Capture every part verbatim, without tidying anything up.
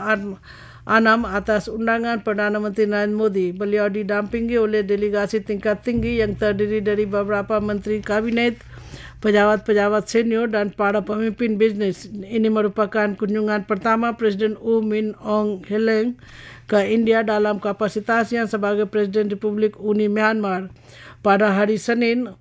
Anam atas undangan Perdana Menteri Narendra Modi. Beliau didampingi oleh delegasi tingkat tinggi yang terdiri dari beberapa menteri kabinet, pejabat-pejabat senior dan para pemimpin bisnes. Ini merupakan kunjungan pertama Presiden U Min Aung Hlaing ke India dalam kapasitasnya sebagai Presiden Republik Uni Myanmar. Pada hari Senin,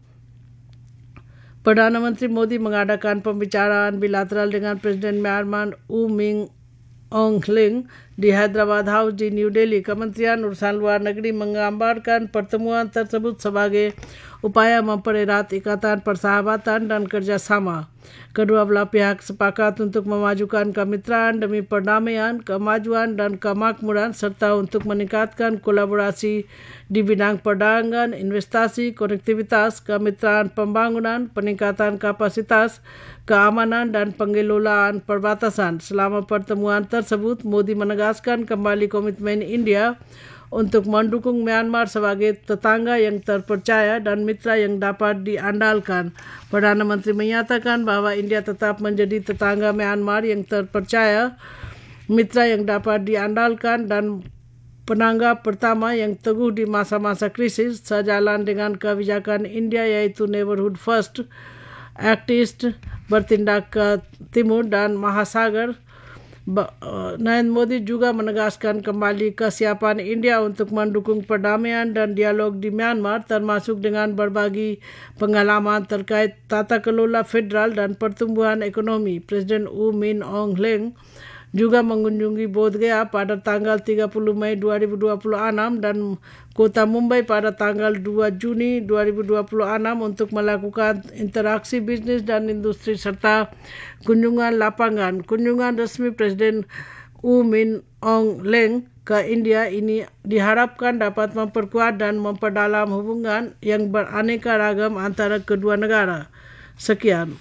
Perdana Menteri Modi mengadakan pembicaraan bilateral dengan Presiden Myanmar U Min Aung Hlaing di Hyderabad House di New Delhi. Kementerian Urusan Luar Negeri menggambarkan pertemuan tersebut sebagai upaya mempererat ikatan persahabatan dan kerjasama. Kedua belah pihak sepakat untuk memajukan kemitraan demi perdamaian, kemajuan dan kemakmuran serta untuk meningkatkan kolaborasi di bidang perdagangan, investasi, konektivitas, kemitraan pembangunan, peningkatan kapasitas, keamanan dan pengelolaan perbatasan. Selama pertemuan tersebut, Modi menegaskan kembali komitmen India untuk mendukung Myanmar sebagai tetangga yang terpercaya dan mitra yang dapat diandalkan. Perdana Menteri menyatakan bahwa India tetap menjadi tetangga Myanmar yang terpercaya, mitra yang dapat diandalkan dan penanggap pertama yang teguh di masa-masa krisis, sejalan dengan kebijakan India yaitu Neighborhood First, Act East, bertindak ke timur dan Mahasagar. Narendra Modi juga menegaskan kembali kesiapan India untuk mendukung perdamaian dan dialog di Myanmar, termasuk dengan berbagi pengalaman terkait tata kelola federal dan pertumbuhan ekonomi. Presiden U Min Aung Hlaing juga mengunjungi Bodh Gaya pada tanggal tiga puluh Mei dua ribu dua puluh enam dan kota Mumbai pada tanggal dua Juni dua ribu dua puluh enam untuk melakukan interaksi bisnis dan industri serta kunjungan lapangan. Kunjungan resmi Presiden U Min Aung Hlaing ke India ini diharapkan dapat memperkuat dan memperdalam hubungan yang beraneka ragam antara kedua negara. Sekian.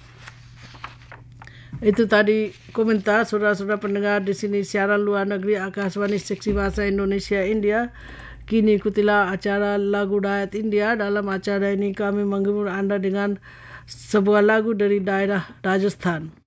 Itu tadi komentar saudara-saudara pendengar di sini siaran luar negeri Akashvani Seksi Bahasa Indonesia India. Kini ikutilah acara lagu Dayak India. Dalam acara ini kami menghibur anda dengan sebuah lagu dari daerah Rajasthan.